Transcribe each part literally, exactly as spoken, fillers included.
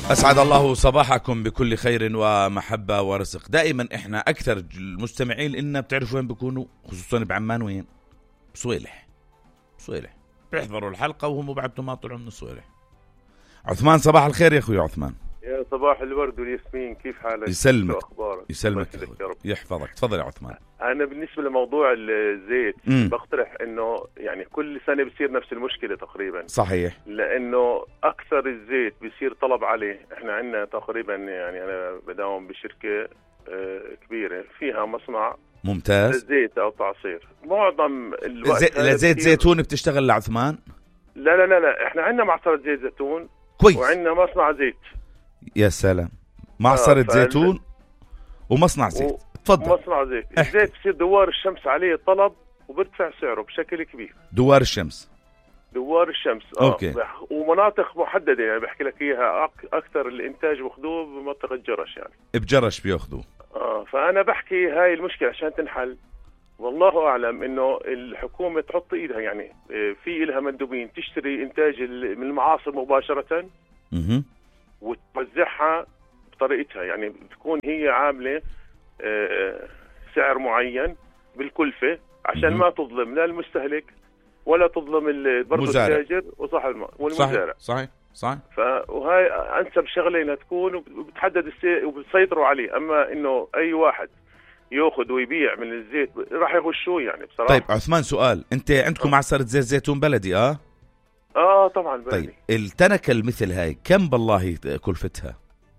أسعد الله صباحكم بكل خير ومحبة ورزق. دائما إحنا أكثر المستمعين إننا بتعرفوا وين بيكونوا، خصوصا بعمان. وين؟ بصويلح. بصويلح بيحضروا الحلقة وهم بعد ما طلعوا من الصويلح. عثمان صباح الخير يا أخوي عثمان. يا صباح الورد والياسمين، كيف حالك؟ يسلمك. أخبارك؟ يسلمك يحفظك. تفضل يا عثمان. أنا بالنسبة لموضوع الزيت مم. بقترح إنه يعني كل سنة بصير نفس المشكلة تقريبا. صحيح. لأنه أكثر الزيت بصير طلب عليه. إحنا عندنا تقريبا يعني أنا بداوم بشركة كبيرة فيها مصنع ممتاز زيت أو تعصير. معظم الوقت زي... لزيت زيتون بتشتغل لعثمان؟ لا لا لا لا إحنا عندنا معصرة زيت زيتون كويس، وعندنا مصنع زيت. يا سلام، معصرة آه زيتون ومصنع زيت. و... تفضل. مصنع زيت. الزيت بصير دوار الشمس عليه طلب وبرتفع سعره بشكل كبير. دوار الشمس. دوار الشمس اه أوكي. ومناطق محددة، يعني بحكي لك اياها أك... اكثر الانتاج باخذوه بمنطقة جرش، يعني بجرش بياخذوه. اه فانا بحكي هاي المشكلة عشان تنحل. والله اعلم انه الحكومة تحط ايدها، يعني في لها مندوبين تشتري انتاج من المعاصر مباشرة اها وتوزعها بطريقتها، يعني تكون هي عاملة سعر معين بالكلفة عشان مم. ما تظلم لا المستهلك ولا تظلم برضه التاجر وصاحب الماء والمزارع. صحيح صحيح. فهاي انسب شغله انها تكون وبتحدد السي... وبتسيطروا عليه. اما انه اي واحد ياخذ ويبيع من الزيت راح يغشوه يعني بصراحه. طيب عثمان سؤال، انت عندكم معصرة زيت زيتون بلدي؟ اه اه طبعا بلدي. طيب التنكة المثل هاي كم بالله كلفتها؟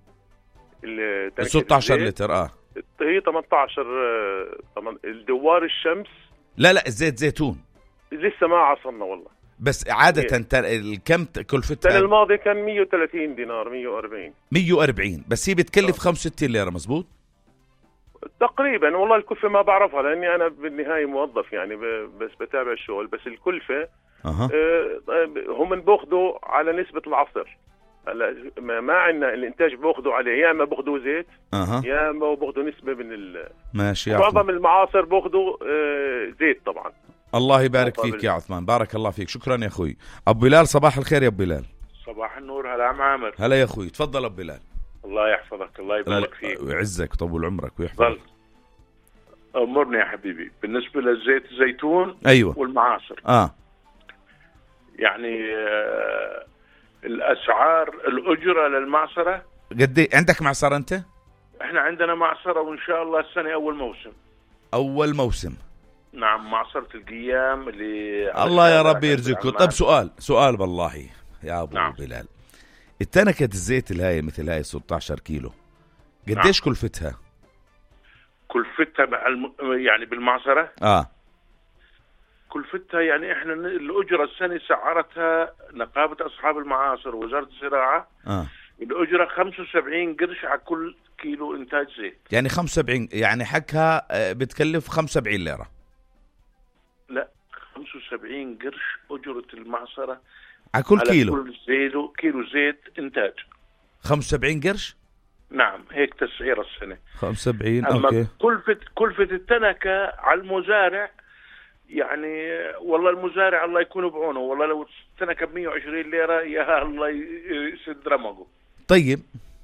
ستة عشر لتر. اه هي ثمانية عشر. طبعا الدوار الشمس. لا لا الزيت زيتون لسه ما عصرنا والله. بس عادة كم كلفتها؟ السنة الماضية كان مية وثلاثين دينار، مية وأربعين. مية وأربعين بس هي بتكلف آه. خمسة وستين ليرة مزبوط تقريبا. والله الكلفة ما بعرفها لأني أنا بالنهاية موظف، يعني بس بتابع الشغل. بس الكلفة أه. هم بأخذوا على نسبة العصر. ما عندنا الانتاج باخذوا عليه، يا اما باخذوا زيت أه. يا اما باخذوا نسبه من ال ماشي. معظم المعاصر باخذوا زيت طبعا. الله يبارك فيك يا عثمان، بارك الله فيك، شكرا يا اخوي. ابو بلال صباح الخير يا ابو بلال. صباح النور. هلا عم عامر. هلا يا اخوي، تفضل ابو بلال. الله يحفظك، الله يبارك فيك ويعزك ويطول عمرك ويحفظك. امرني يا حبيبي. بالنسبه للزيت الزيتون ايوه والمعاصر اه يعني آه الأسعار الأجرة للمعصرة قد ايه عندك معصرة أنت؟ إحنا عندنا معصرة وإن شاء الله السنة أول موسم. أول موسم. نعم، معصرة القيام اللي الله يا رب يرزقكم. طب سؤال سؤال بالله يا أبو نعم. بلال، التنكة الزيت الهاي مثل هاي ستة عشر كيلو قديش نعم. كلفتها؟ كلفتها يعني بالمعصرة آه كلفتها يعني احنا الأجرة السنة سعرتها نقابة أصحاب المعاصر ووزارة الزراعة. آه. الأجرة خمسة وسبعين قرش على كل كيلو إنتاج زيت. يعني خمسة وسبعين، يعني حقها بتكلف خمسة وسبعين ليرة. لا، خمسة وسبعين قرش أجرة المعصرة على كل على كيلو. كل زيت كيلو زيت إنتاج. خمسة وسبعين قرش. نعم، هيك تسعير السنة. خمسة وسبعين. أما أوكي. كلفة كلفة التنكة على المزارع، يعني والله المزارع الله يكون بعونه. والله لو التنكة ب مية وعشرين ليرة يا الله يسد رمقه. طيب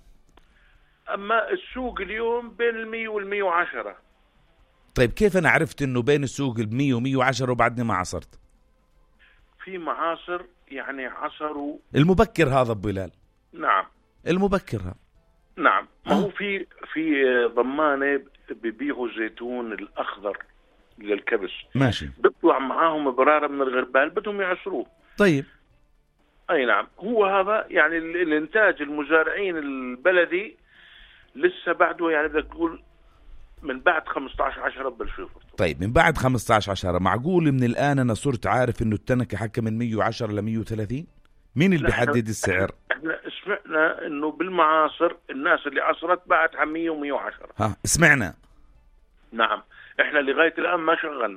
أما السوق اليوم بين المية والمية وعشرة. طيب كيف أنا عرفت إنه بين السوق المية ومية وعشرة وبعدني ما عصرت؟ في معاصر يعني عصروا المبكر هذا أبو بلال. نعم المبكر هذا. نعم. ما هو في في ضمانة ببيعوا الزيتون الأخضر للكبس. ماشي. بيطلع معاهم برارة من الغربال بدهم يعصروه. طيب. أي نعم. هو هذا يعني الإنتاج المزارعين البلدي لسه بعده، يعني بدك تقول من بعد خمسة عشر عشرة بالشهر. طيب من بعد خمسة عشر عشرة معقول من الآن أنا صرت عارف إنه التنكة حكة من مية وعشرة ل مية وثلاثين؟ مين اللي بيحدد السعر؟ احنا سمعنا إنه بالمعاصر الناس اللي عصرت بعد عن مية ومية وعشرة. ها سمعنا. نعم. احنا لغاية الآن ما شغلنا.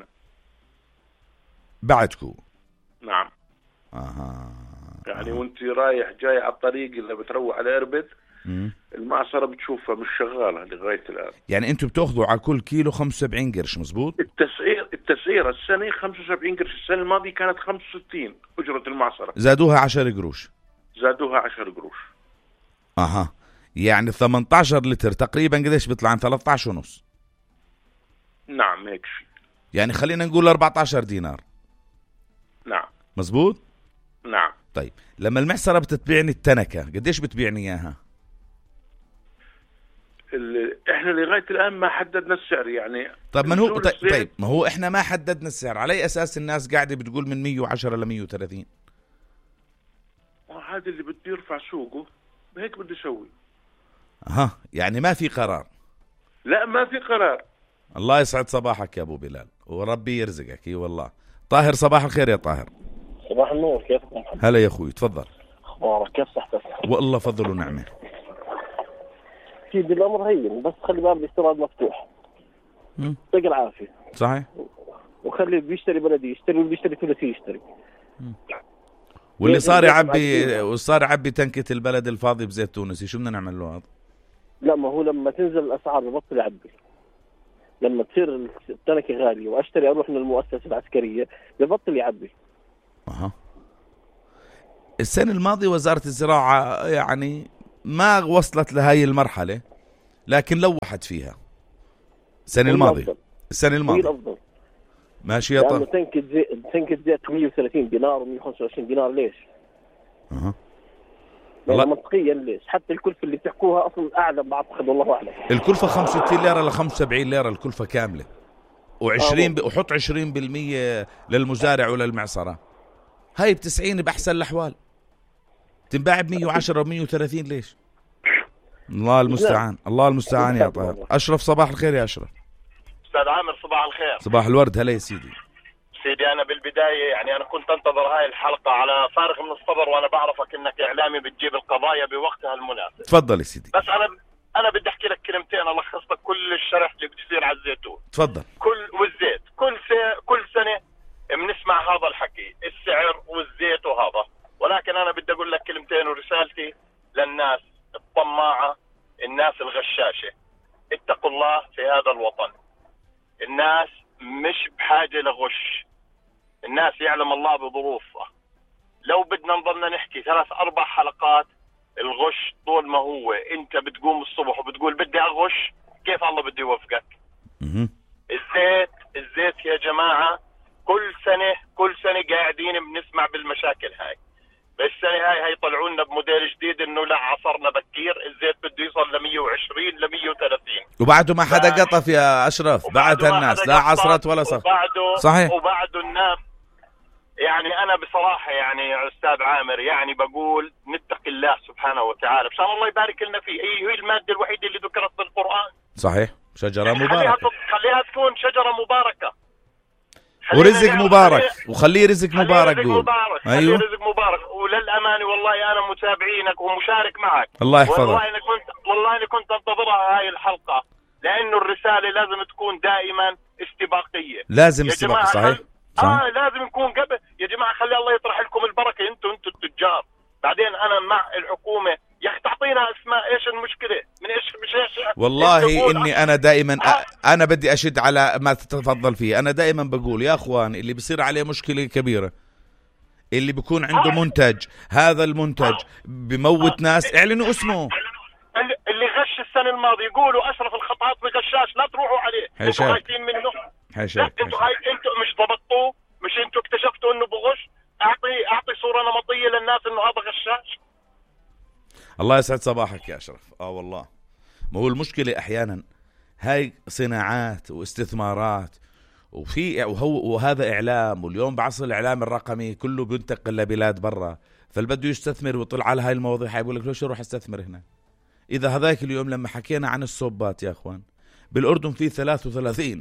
بعدكو. نعم. اها. يعني وانت رايح جاي على الطريق اللي بتروح على إربد المعصرة بتشوفها مش شغالة لغاية الآن. يعني انتم بتاخذوا على كل كيلو خمسة وسبعين قرش مزبوط؟ التسعير التسعير السنة خمسة وسبعين قرش. السنة الماضية كانت خمسة وستين أجرة المعصرة. زادوها عشرة قروش. زادوها عشرة قروش. اها يعني ثمانية عشر لتر تقريبا قديش بيطلع؟ عن ثلاثة عشر ونص. نعم هيك شيء. يعني خلينا نقول أربعة عشر دينار. نعم مزبوط. نعم. طيب لما المعصرة بتتبيعني التنكة قديش بتبيعني اياها؟ احنا لغايه الان ما حددنا السعر يعني. طيب من هو طيب, طيب ما هو احنا ما حددنا السعر، على اي اساس الناس قاعده بتقول من مية وعشرة ل مية وثلاثين؟ هذا اللي بده يرفع سوقه هيك بده يسوي. ها يعني ما في قرار؟ لا ما في قرار. الله يسعد صباحك يا ابو بلال وربي يرزقك. اي والله. طاهر صباح الخير يا طاهر. صباح النور، كيفكم؟ هلا يا اخوي تفضل. اخبارك كيف صحتك؟ والله فضل ونعمه. سيدي الامر هين، بس خلي باب الاستيراد مفتوح. يعطيك العافيه. صحيح. وخلي اللي بيشتري بلدي يشتري واللي بيشتري ثلاثي يشتري. مم. واللي صار يعبي وصار يعبي تنكة البلد الفاضي بزيت تونسي، شو بدنا نعمل له هذا؟ لا ما هو لما تنزل الاسعار ببطل يعبي. لما تصير التنكة غالية واشتري اروح من المؤسسة العسكرية ببطل يعبي. اها. السنة الماضية وزارة الزراعة يعني ما وصلت لهاي المرحلة، لكن لوحت فيها. السنة الماضية السنة الماضية الأفضل. ماشي يا طارق. لأنه تنكة زيت تنكة زيت مية وثلاثين دينار ومية وخمسة وعشرين دينار ليش؟ اها. والله منطقيا ليش؟ حتى الكلفة اللي بتحكوها أصلا أعلى بعتقد والله أعلم. الكلفة خمسة وستين ليرة ل خمسة وسبعين ليرة الكلفة كاملة. وعشرين ب... وحط عشرين بالمية للمزارع وللمعصرة. هاي بتسعين بأحسن الأحوال. تنباع ب مية وعشرة و مية وثلاثين ليش؟ الله المستعان. الله المستعان يا طاهر. أشرف صباح الخير يا أشرف. أستاذ عامر صباح الخير. صباح الورد. هلا يا سيدي. سيدي أنا بالبداية يعني أنا كنت أنتظر هاي الحلقة على فارغ من الصبر، وأنا بعرفك إنك إعلامي بتجيب القضايا بوقتها المناسب. تفضل يا سيدي. بس أنا أنا بدي أحكي لك كلمتين ألخص لك كل الشرح اللي بتصير على الزيتون. تفضل. كل والزيت كل سنة كل سنة بنسمع هذا الحكي، السعر والزيت وهذا، ولكن أنا بدي أقول لك كلمتين ورسالتي للناس الطماعة، الناس الغشاشة، اتقوا الله في هذا الوطن. الناس مش بحاجة لغش، الناس يعلم الله بظروفها. لو بدنا نضلنا نحكي ثلاث أربع حلقات الغش طول ما هو أنت بتقوم الصبح وبتقول بدي أغش، كيف الله بده يوفقك؟ الزيت الزيت يا جماعة كل سنة كل سنة قاعدين بنسمع بالمشاكل هاي. بالسنة هاي هاي طلعوا لنا بموديل جديد إنه لا عصرنا بكير، الزيت بده يوصل ل مية وعشرين ل مية وثلاثين، وبعده ما حدا قطف يا أشرف. بعدها الناس لا عصرت ولا صار. صحيح. وبعده الناس يعني أنا بصراحة يعني يا أستاذ عامر يعني بقول نتقي الله سبحانه وتعالى، مشان الله يبارك لنا فيه. هي المادة الوحيدة اللي ذكرت بالقرآن. صحيح. شجرة يعني مباركة. خليها, خليها تكون شجرة مباركة ورزق مبارك، وخليه رزق مبارك. رزق مبارك. أيوه رزق مبارك. وللأمانة والله أنا متابعينك ومشارك معك. الله يحفظك. والله أنا كنت والله أنا كنت انتظرها هاي الحلقة، لأنه الرسالة لازم تكون دائما استباقية. لازم استباقية. صحيح. صحيح. اه لازم نكون قبل يا جماعة. خلي الله يطرح لكم البركة، انتوا انتوا التجار. بعدين أنا مع الحكومة يا أخي تعطينا اسماء. ايش المشكلة؟ من ايش مش ايش والله اني انا دائما آه. انا بدي اشد على ما تتفضل فيه. انا دائما بقول يا اخوان اللي بيصير عليه مشكلة كبيرة، اللي بيكون عنده آه. منتج، هذا المنتج آه. بموت آه. ناس، اعلنوا اسمه. اللي غش السنة الماضية يقولوا أشرف الخطاط بغشاش، لا تروحوا عليه. انتوا خايفين منه. حيشاك. انتوا هاي انتوا مش ضبطوه، مش انتوا اكتشفتوا انه بغش. اعطي اعطي صورة نمطية للناس انه هذا غشاش. الله يسعد صباحك يا أشرف. اه والله ما هو المشكلة احيانا هاي صناعات واستثمارات وفي وهو وهذا اعلام، واليوم بعصر الاعلام الرقمي كله بينتقل لبلاد برا، فاللي بده يستثمر ويطلع على هاي المواضيع حيقول لك ليش اروح استثمر هنا؟ اذا هذاك اليوم لما حكينا عن الصوبات يا اخوان، بالاردن في ثلاثة وثلاثين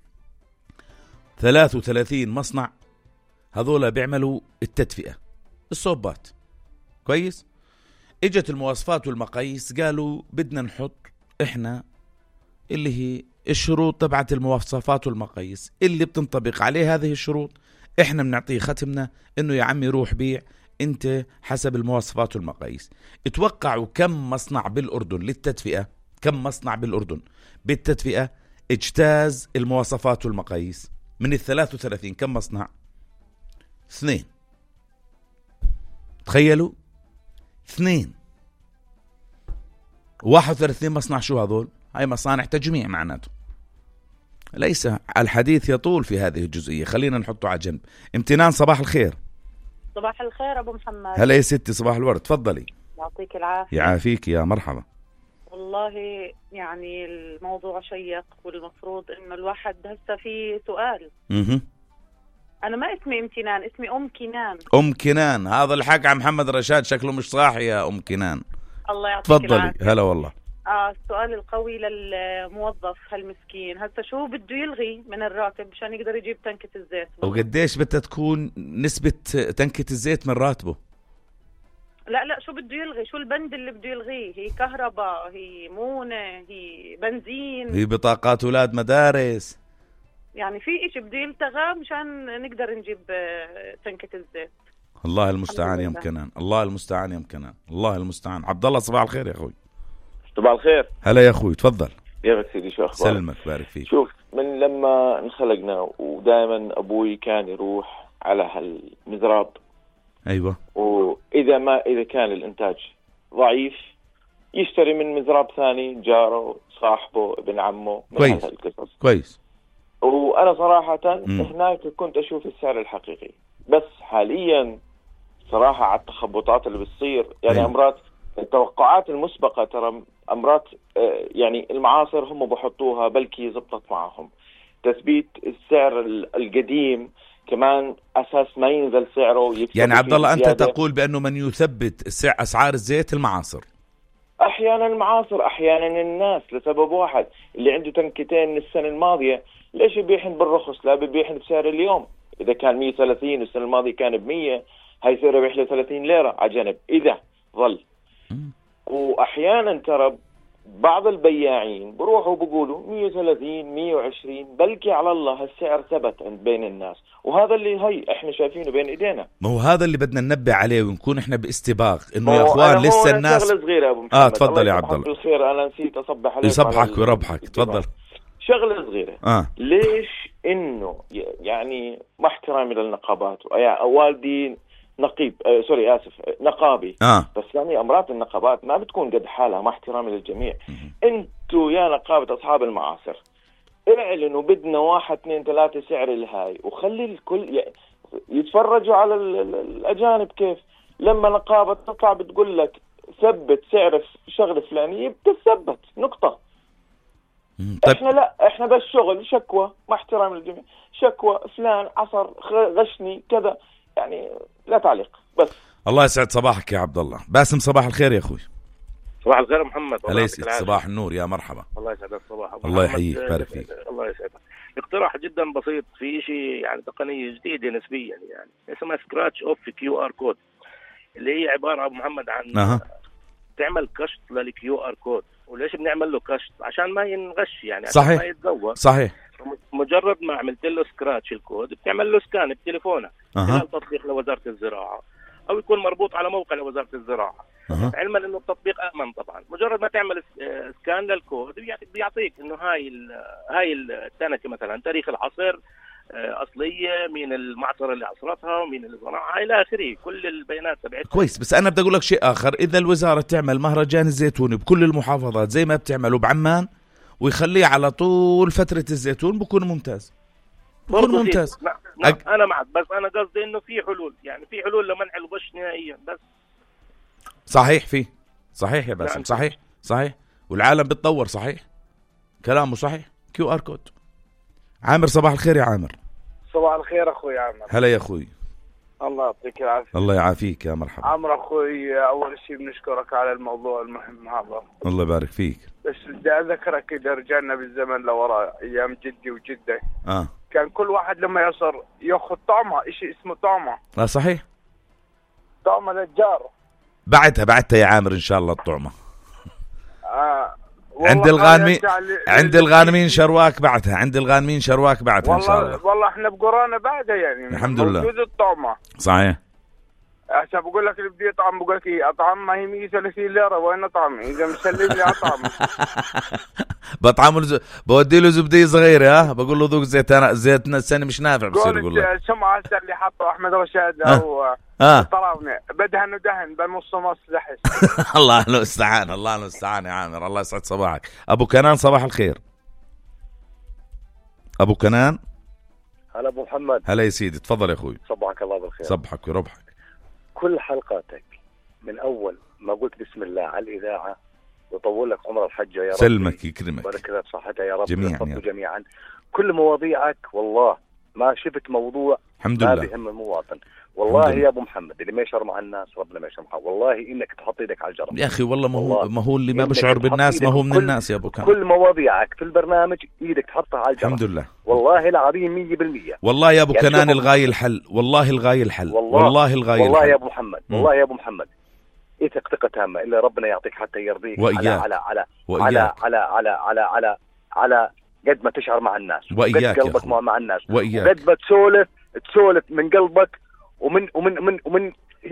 ثلاثة وثلاثين مصنع هذولا بيعملوا التدفئة الصوبات. كويس. اجت المواصفات والمقاييس قالوا بدنا نحط احنا اللي هي الشروط تبعت المواصفات والمقاييس اللي بتنطبق عليه هذه الشروط، احنا بنعطيه ختمنا انه يا عمي روح بيع انت حسب المواصفات والمقاييس. اتوقعوا كم مصنع بالاردن للتدفئة، كم مصنع بالاردن بالتدفئة اجتاز المواصفات والمقاييس؟ من الثلاث وثلاثين كم مصنع؟ اثنين. تخيلوا اثنين. واحد وثلاثين مصنع شو هذول؟ هاي مصانع تجميع معناته. ليس الحديث يطول في هذه الجزئية، خلينا نحطه على جنب. امتنان صباح الخير. صباح الخير أبو محمد. هلا يا ستي صباح الورد، تفضلي. يعطيك العافية. يعافيك يا مرحبا. والله يعني الموضوع شيق، والمفروض إنه الواحد هسه في سؤال. اها أنا ما اسمي امتنان، اسمي أم كنان. أم كنان، هذا الحق عن محمد رشاد شكله مش صاحي يا أم كنان. الله يعطيك تفضلي. العافية. هلا والله. آه السؤال القوي للموظف هالمسكين، هسه شو بده يلغي من الراتب مشان يقدر يجيب تنكة الزيت؟ وقديش بدها تكون نسبة تنكة الزيت من راتبه؟ لا لا شو بده يلغي؟ شو البند اللي بده يلغيه؟ هي كهرباء، هي مونة، هي بنزين، هي بطاقات أولاد مدارس، يعني في إشي بده يلتغى مشان نقدر نجيب تنكة الزيت. الله المستعان يا مكنان، الله المستعان يا مكنان، الله المستعان. عبد الله صباح الخير يا أخوي. صباح الخير. هلا يا أخوي تفضل. كيفك سيدي، شو أخبارك؟ سلمك بارك فيك. شوف، من لما انخلقنا ودائما أبوي كان يروح على هالمزراب. أيوة. وإذا ما إذا كان الإنتاج ضعيف يشتري من مزراب ثاني، جاره، صاحبه، ابن عمه. كويس كويس. وأنا صراحة م. هناك كنت أشوف السعر الحقيقي، بس حاليا صراحة على التخبطات اللي بتصير يعني أيوة. أمرات التوقعات المسبقة، ترى أمرات يعني المعاصر هم بحطوها بلكي زبطت معهم. تثبيت السعر القديم كمان أساس ما ينزل سعره. يعني عبد الله أنت تقول بأنه من يثبت سعر أسعار الزيت المعاصر؟ أحيانا المعاصر، أحيانا الناس، لسبب واحد، اللي عنده تنكتين من السنة الماضية ليش يبيحن بالرخص؟ لا بيبيحن بسعر اليوم. إذا كان مية وثلاثين والسنة الماضية كان بمية، هاي سعره بيحله ثلاثين ليرة على جنب إذا ظل. وأحيانا ترى بعض البياعين بروحوا بيقولوا مية وثلاثين مية وعشرين، بلكي على الله السعر ثبت عند بين الناس، وهذا اللي هي احنا شايفينه بين ايدينا. ما هو هذا اللي بدنا ننبه عليه ونكون احنا باستباق انه يا اخوان لسه الناس. شغله صغيره ابو محمد. اه تفضل يا عبد الله. بالخير، انا نسيت اصبح عليك. يصبحك ويربحك، تفضل. شغله صغيره. اه ليش انه يعني مع احترامي للنقابات، يعني والدي نقيب آه سوري اسف نقابي آه. بس يعني امرات النقابات ما بتكون قد حالها، مع احترامي للجميع. انتوا يا نقابه اصحاب المعاصر اعلنوا بدنا واحد اثنين ثلاثه سعر الهاي، وخلي الكل يتفرجوا على الاجانب كيف لما نقابه تطلع بتقول لك ثبت سعر شغله فلانيه بتثبت نقطه. طيب. احنا لا، احنا بس شغل شكوى، مع احترامي للجميع، شكوى فلان عصر غشني كذا، يعني لا تعليق بس. الله يسعد صباحك يا عبد الله. باسم صباح الخير يا اخوي. صباح الخير محمد. أليس صباح النور يا مرحبا. الله يسعدك صباح. الله يحييك بارك فيك. الله يسعدك. اقتراح جدا بسيط في شيء يعني تقنية جديدة نسبيا يعني اسمها سكراتش اوف كيو ار كود، اللي هي عبارة ابو محمد عن أه. تعمل كشط للكيو ار كود. وليش بنعمل له كشط؟ عشان ما ينغش يعني، صحيح. عشان ما يتزور. صحيح. مجرد ما عملت له سكراتش الكود بتعمل له سكان بتليفونك خلال أه. تطبيق لوزارة الزراعة، او يكون مربوط على موقع لوزارة الزراعة. أه. علما انه التطبيق امن طبعا. مجرد ما تعمل سكان للكود بيعطيك انه هاي هاي التنكه مثلا تاريخ العصر اصليه، مين المعصره اللي عصرتها ومين اللي صنعها الى اخره، كل البيانات تبعتها. كويس، بس انا بدي اقول لك شيء اخر. اذا الوزاره تعمل مهرجان الزيتون بكل المحافظات زي ما بتعمله بعمان ويخليه على طول فتره الزيتون بكون ممتاز، بكون ممتاز. نعم نعم أج... انا معك، بس انا قصدي انه في حلول، يعني في حلول لمنع الغش نهائيا. بس صحيح، فيه صحيح يا باسم. صحيح صحيح، والعالم بتطور. صحيح كلامه صحيح. كيو ار كود. عامر صباح الخير يا عامر. صباح الخير اخوي عامر. هلا يا اخوي. الله يعطيك العافيه. الله يعافيك يا مرحبا. عامر اخوي، اول شيء بنشكرك على الموضوع المهم هذا. الله يبارك فيك. بس بدي اذكرك اذا رجعنا بالزمن لوراء ايام جدي وجده اه كان كل واحد لما يصر ياخذ طعمه، شيء اسمه طعمه. اه صحيح، طعمه للجار. بعتها بعتها يا عامر ان شاء الله الطعمه. آه عند الغانمين عند الغانمين شرواك بعتها، عند الغانمين شرواك بعتها ان شاء الله. والله احنا بقرانا بعدها يعني الحمد لله موجود الطعمه. صحيح. هسه بقول لك اللي بده يطعم بقول لك إيه أطعم ما هي مية وثلاثين ليرة وين أطعم إذا مسلم لي أطعم. بطعمه ز... بودي له زبدية صغيرة ها بقول له ذوق زيت أنا زيت السنة مش نافع بصير يقول لك سمع هسه اللي حطه أحمد رشاد أو اه طراونة بدهن ودهن بنص نص لحس. الله المستعان الله المستعان يا عامر الله يسعد صباحك. أبو كنان صباح الخير. أبو كنان هلا أبو محمد. هلا يا سيدي تفضل يا أخوي. صبحك الله بالخير. صبحك وربحك. كل حلقاتك من أول ما قلت بسم الله على الإذاعة وطول لك عمر الحجة يا رب سلمك يكرمك بارك لك بصحتها يا رب جميعا, يا جميعا. كل مواضيعك والله ما شفت موضوع الحمد ما لله بهم المواطن والله يا أبو محمد اللي ما يشعر مع الناس ربنا ما يشعر معه والله إنك تحط يدك على الجرم يا أخي والله ما هو ما هو اللي ما بشعر بالناس ما هو من الناس يا أبو كان. كل مواضيعك في البرنامج إيدك تحطها على الجرم الحمد لله والله العظيم مية بالمية. والله يا أبو يعني كنان الغاية الحل والله الغاية الحل والله, والله الغاية والله الحل. يا أبو محمد والله يا أبو محمد إيثق ثقة تامة إلا ربنا يعطيك حتى يرضيك على على على على على على على على على قد ما تشعر مع الناس وإياك قد قلبك مع الناس وإياك قد ما تسولف تسولف من قلبك ومن ومن ومن ومن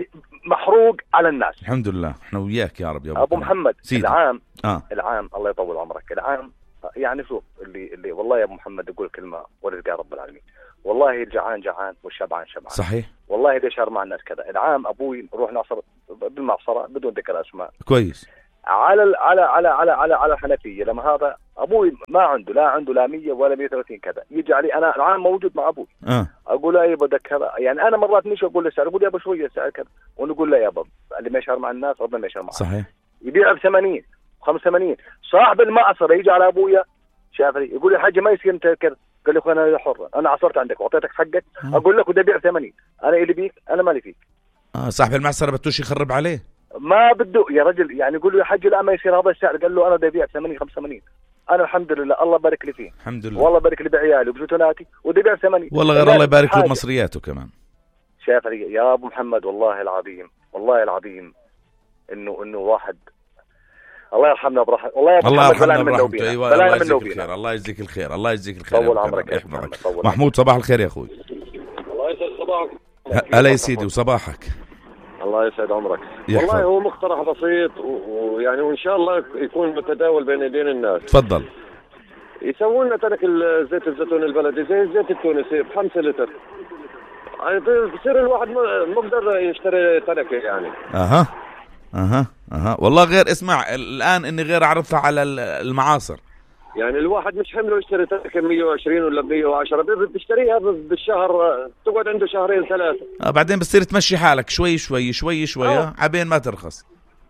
محروق على الناس. الحمد لله احنا وياك يا رب يا أبو, أبو محمد سيدي. العام آه. العام الله يطول عمرك العام يعني شوف اللي اللي والله يا أبو محمد أقول كلمة ورزق رب العالمين والله الجعان جعان والشبعان شبعان صحيح والله ليش شهر مع الناس كذا. العام أبوي نروح نعصر بالمعصرة بدون ذكر أسماء كويس على ال على على على على على الحنفية لما هذا أبوي ما عنده لا عنده لا مية ولا مية وثلاثين كذا يجي علي أنا العام موجود مع أبوي آه. أقول له يا بدك كذا يعني أنا مرات مش أقول له سعر أقول يا أبو شوية سعر كذا ونقول له يا بابا اللي ما يشهر مع الناس ربنا ما يشهر معه صحيح يبيع بثمانين خمسة وثمانين صاحب المعصرة يجي على أبويا شافري يقول لي حاجة ما يصير أنت كذا قال لي أخوي أنا حر أنا عصرت عندك وأعطيتك حقك آه. أقول لك وده بيع ثمانين أنا اللي بيك أنا مالي فيك. آه صاحب المعصرة بتوش يخرب عليه ما بده يا رجل يعني يقول له يا حاج لا ما يصير هذا السعر قال له أنا بدي أبيع ثمانين خمسة وثمانين أنا الحمد لله الله بارك لي فيه الحمد لله والله بارك لي بعيالي وبزوجاتي ودي بيع ثمانين والله غير الله يبارك له بمصرياته كمان. شايف يا أبو محمد والله العظيم والله العظيم إنه إنه واحد الله يرحمنا برحمة والله يا أبو الله محمد يرحمنا برحمته أيوة الله يجزيك الخير الله يجزيك الخير الله يجزيك الخير طول عمرك يا محمد. محمود صباح الخير يا أخوي. الله يسعد صباحك. هلا يا سيدي وصباحك. الله يسعد عمرك. يحفظ. والله هو مقترح بسيط ويعني وإن شاء الله يكون متداول بين يدين الناس. تفضل. يسوون لنا ترك زيت الزيتون البلدي زي الزيت التونسي بخمسة لتر. يعني بصير الواحد مقدر يشتري تركه يعني. أها أها أها والله غير اسمع الآن إني غير عرضتها على المعاصر. يعني الواحد مش حمله يشتري تركه مية وعشرين ولا مية وعشرة بتشتريها بالشهر تقعد عنده شهرين ثلاثة. آه بعدين بتصير تمشي حالك شوي شوي شوي شوي آه. عبين ما ترخص.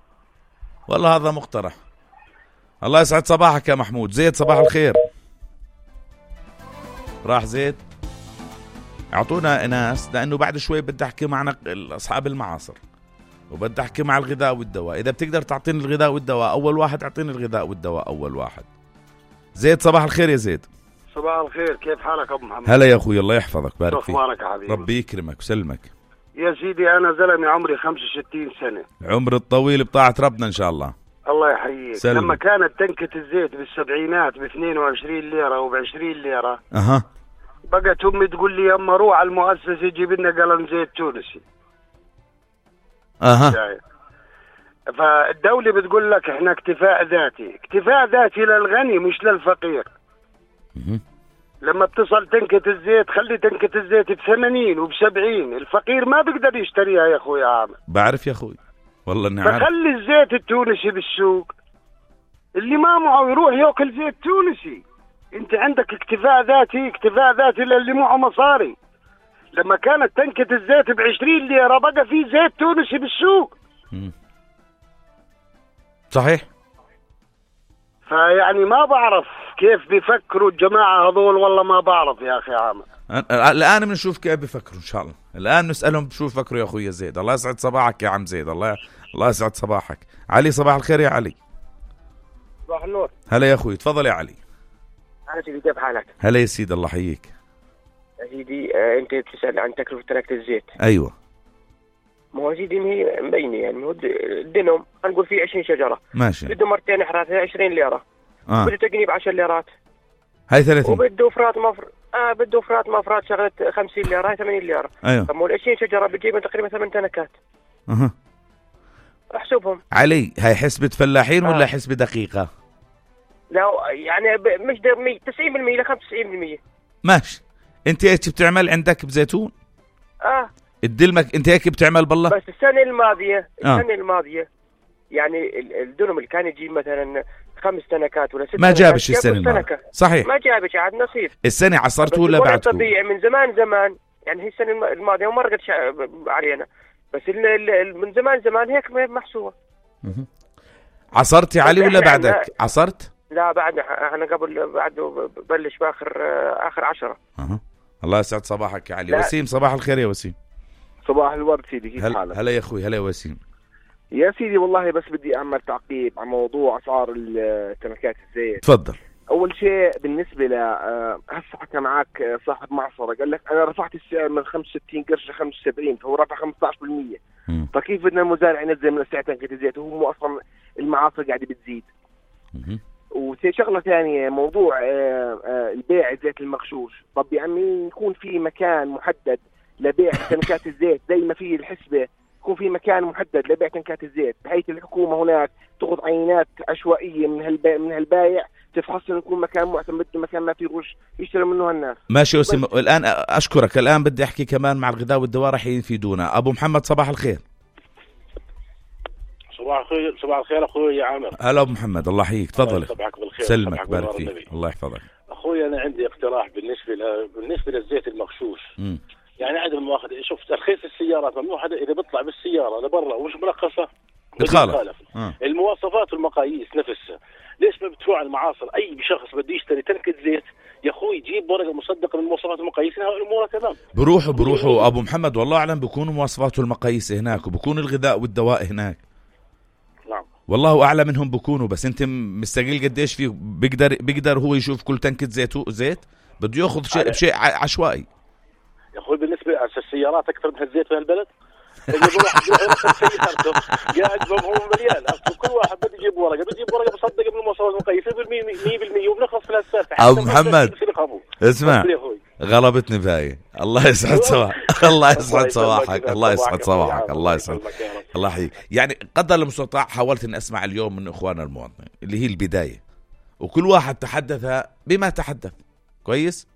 والله هذا مقترح. الله يسعد صباحك يا محمود. زيد صباح الخير. راح زيد. اعطونا ناس لأنه بعد شوي بدي أحكي معنا أصحاب المعاصر وبدي أحكي مع الغذاء والدواء. إذا بتقدر تعطيني الغذاء والدواء أول واحد أعطيني الغذاء والدواء أول واحد. زيد صباح الخير يا زيد. صباح الخير كيف حالك أبو محمد؟ هلا يا أخوي الله يحفظك بارك فيك. أخبارك يا حبيبي؟ ربي يكرمك وسلمك. يا سيدي أنا زلمي عمري خمسة وستين سنة. عمر الطويل بطاعة ربنا إن شاء الله. الله يحييك. سلم. لما كانت تنكة الزيت بالسبعينات باثنين وعشرين ليرة وبعشرين ليرة أها بقت أمي تقول لي أما روح على المؤسسة يجيب لنا قلم زيت تونسي. أها يعني. فالدولة بتقول لك إحنا اكتفاء ذاتي، اكتفاء ذاتي للغني مش للفقير. مه. لما بتصل تنكة الزيت خلي تنكة الزيت بثمانين وبسبعين الفقير ما بيقدر يشتريها يا أخوي عامر. بعرف يا أخوي والله إني عارف. فخلي الزيت التونسي بالسوق اللي ما معه يروح يأكل زيت تونسي. انت عندك اكتفاء ذاتي اكتفاء ذاتي للي معه مصاري. لما كانت تنكة الزيت بعشرين ليرة بقى في زيت تونسي بالسوق. م. صحيح. فيعني ما بعرف كيف بيفكروا الجماعة هذول والله ما بعرف يا أخي عامر. الآن بنشوف كيف بيفكروا إن شاء الله. الآن نسألهم شو بيفكروا يا أخوي زيد. الله يسعد صباحك يا عم زيد. الله الله يسعد صباحك. علي صباح الخير يا علي. صباح النور. هلا يا أخوي تفضل يا علي. أنا سيدي كيف حالك؟ هلا يا سيدي الله يحييك. يا سيدي آه أنت تسأل عن تكلفة تركة الزيت. أيوة. ما هو سيدي ما هي مبينة يعني هو الدنم هنقول فيه عشرين شجرة. ماشي. بده مرتين إحراثها عشرين ليرة. آه. بده تقنيب عشر ليرات. هاي ثلاثين. وبده فرات مفر آه بده فرات مفرات شغلة خمسين ليرة هاي ثمانين ليرة. أيوة. طب مو العشرين شجرة بتجيب تقريبا ثمان تنكات. أه. احسبهم. علي هاي حسبة فلاحين ولا حسبة دقيقة؟ لا يعني مش تسعين بالمية ل خمسة وتسعين بالمية. ماشي. انت ايش بتعمل عندك بزيتون؟ اه الدلمك انت هيك بتعمل بالله؟ بس السنة الماضية آه. السنة الماضية يعني الدنم اللي كان يجيب مثلا خمس تنكات ولا ست ما جابش السنة الماضية. صحيح ما جابش عاد نصيب. السنة عصرته ولا بعدكم؟ طبيعي من زمان زمان يعني هي السنة الماضية وما رقدش علينا بس من زمان زمان هيك محسوبة. عصرتي علي ولا بعدك؟ عصرت؟ لا بعد انا قبل بعده بلش باخر اخر عشرة. اها الله يسعد صباحك يا علي. لا. وسيم صباح الخير يا وسيم. صباح الورد سيدي، كيف هل... حالك؟ هلا يا اخوي. هلا يا وسيم. يا سيدي والله بس بدي اعمل تعقيب على موضوع اسعار التنكات الزيت. تفضل. اول شيء بالنسبه ل هسه حكى معك صاحب معصره قال لك انا رفعت السعر من خمسة وستين قرش ل خمسة وسبعين فهو رفع خمسة عشر بالمية. فكيف بدنا المزارع ينزل من سعر تنكة الزيت وهو اصلا المعاصر قاعده بتزيد؟ وشغله ثانيه موضوع البيع الزيت المغشوش. طب يا عمي يكون في مكان محدد لبيع تنكات الزيت زي ما في الحسبه يكون في مكان محدد لبيع تنكات الزيت بحيث الحكومه هناك تاخذ عينات عشوائيه من هالبائع من هالبايع تفحص انه يكون مكان معتمد مكان ما في غش يشتري منه الناس. ماشي وسيم. الان اشكرك. الان بدي احكي كمان مع الغذاء والدواء راح يفيدونا. ابو محمد صباح الخير. صباح الخير. صباح الخير اخوي يا عامر. هلا ابو محمد الله يحييك. تفضل. صباحك بالخير. سلمك بارك فيك. الله يحفظك اخوي. انا عندي اقتراح بالنسبه ل... بالنسبه للزيت المغشوش. م. يعني عدم المؤاخذه شوف ترخيص السيارات ممنوع حدا اذا بيطلع بالسياره لبرا ومش مرخصه بتخالف. آه. المواصفات والمقاييس نفسها ليش ما بتروح على المعاصر اي شخص بده يشتري تنكة زيت يا اخوي يجيب ورقه مصدقه من المواصفات والمقاييس الامور تمام. بروحوا بروحوا ابو محمد والله اعلم بيكونوا مواصفات والمقاييس هناك وبكون الغذاء والدواء هناك. نعم والله اعلى منهم بكونوا بس انت مستقل قديش فيه بيقدر بيقدر هو يشوف كل تنكة زيت زيت بده ياخذ شيء بشيء عشوائي. يا اخوي بالنسبه للسيارات اكثر من هالزيت في البلد اللي بروح سيارته قاعد هو مليان كل واحد بده يجيب ورقه بده يجيب ورقه مصدقه بالمواصفات والمقاييس مية بالمية وبنخلص في الاساس. ابو محمد اسمع غلبتني بهاي. الله يسعد صباحك. الله يسعد صباحك. الله يسعد صباحك. الله يسعد الله يحييك. يعني قدر المستطاع حاولت اني اسمع اليوم من اخواننا المواطنين اللي هي البدايه وكل واحد تحدث بما تحدث كويس.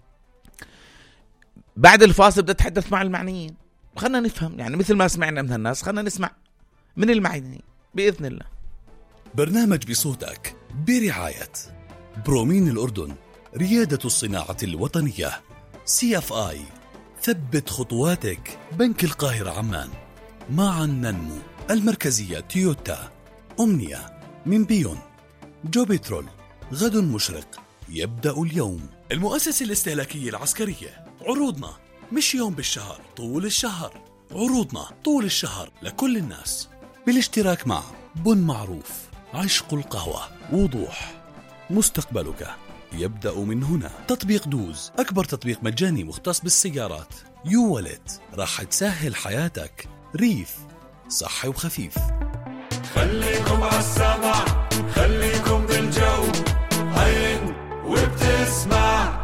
بعد الفاصل بدي اتحدث مع المعنيين خلنا نفهم يعني مثل ما سمعنا من الناس خلنا نسمع من المعنيين بإذن الله. برنامج بصوتك برعاية برومين الأردن ريادة الصناعة الوطنية سي اف آي ثبت خطواتك بنك القاهرة عمان معا ننمو المركزية تويوتا أمنية من بيون جو بترول غد مشرق يبدأ اليوم المؤسسة الاستهلاكية العسكرية. عروضنا مش يوم بالشهر طول الشهر. عروضنا طول الشهر لكل الناس بالاشتراك مع بن معروف عشق القهوة وضوح مستقبلك يبدأ من هنا. تطبيق دوز أكبر تطبيق مجاني مختص بالسيارات. يو والت راح تسهل حياتك. ريف صحي وخفيف. خليكم عالسمع خليكم بالجو عين وبتسمع.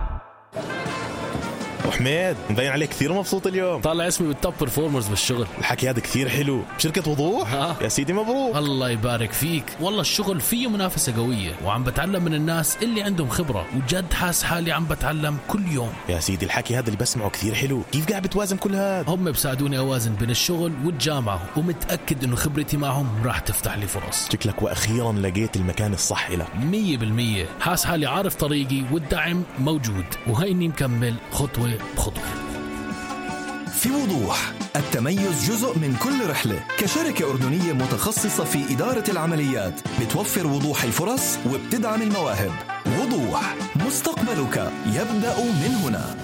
حميد مبين عليك كثير مبسوط اليوم. طالع اسمي بالتوب برفورمرز بالشغل. الحكي هذا كثير حلو بشركة وضوح. ها. يا سيدي مبروك. الله يبارك فيك. والله الشغل فيه منافسة قوية وعم بتعلم من الناس اللي عندهم خبرة وجد حاس حالي عم بتعلم كل يوم. يا سيدي الحكي هذا اللي بسمعه كثير حلو. كيف قاعد بتوازن كل هذا؟ هم بساعدوني أوازن بين الشغل والجامعة ومتأكد إنه خبرتي معهم راح تفتح لي فرص. شكلك وأخيرا لقيت المكان الصح لك. مية بالمية حاس حالي عارف طريقي والدعم موجود وهيني مكمل خطوة بخطوة. في وضوح التميز جزء من كل رحلة. كشركة أردنية متخصصة في إدارة العمليات بتوفر وضوح الفرص وبتدعم المواهب. وضوح مستقبلك يبدأ من هنا.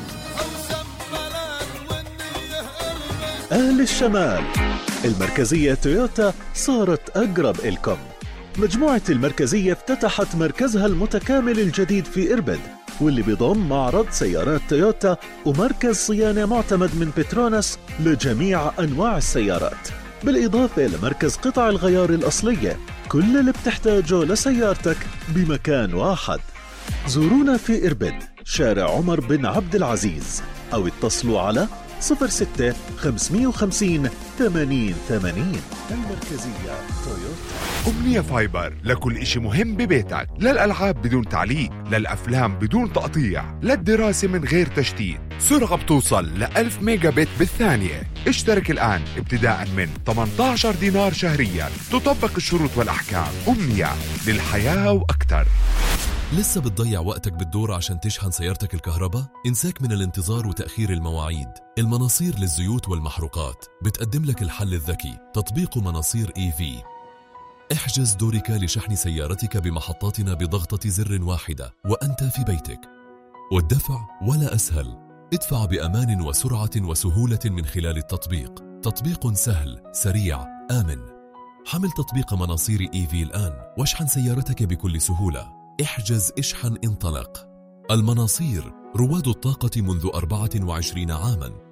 أهل الشمال المركزية تويوتا صارت أقرب إلكم. مجموعة المركزية افتتحت مركزها المتكامل الجديد في إربد واللي بيضم معرض سيارات تويوتا ومركز صيانة معتمد من بتروناس لجميع أنواع السيارات، بالإضافة لمركز قطع الغيار الأصلية. كل اللي بتحتاجه لسيارتك بمكان واحد. زورونا في إربد شارع عمر بن عبد العزيز أو اتصلوا على صفر ستة خمسمية وخمسين ثمانين ثمانين. المركزية تويوتا. أمنية فايبر لكل إشي مهم ببيتك، للألعاب بدون تعليق، للأفلام بدون تقطيع، للدراسة من غير تشتيت. سرعة بتوصل ل ألف ميجا بت بالثانية. اشترك الآن ابتداء من ثمانية عشر دينار شهريا. تطبق الشروط والأحكام. أمنية للحياة وأكثر. لسه بتضيع وقتك بالدور عشان تشحن سيارتك الكهرباء؟ انساك من الانتظار وتأخير المواعيد. المناصير للزيوت والمحروقات بتقدم لك الحل الذكي، تطبيق مناصير إي في. احجز دورك لشحن سيارتك بمحطاتنا بضغطة زر واحدة وأنت في بيتك. والدفع ولا أسهل، ادفع بأمان وسرعة وسهولة من خلال التطبيق. تطبيق سهل، سريع، آمن. حمل تطبيق مناصير إي في الآن واشحن سيارتك بكل سهولة. احجز، اشحن، انطلق. المناصير، رواد الطاقة منذ أربعة وعشرين عاماً.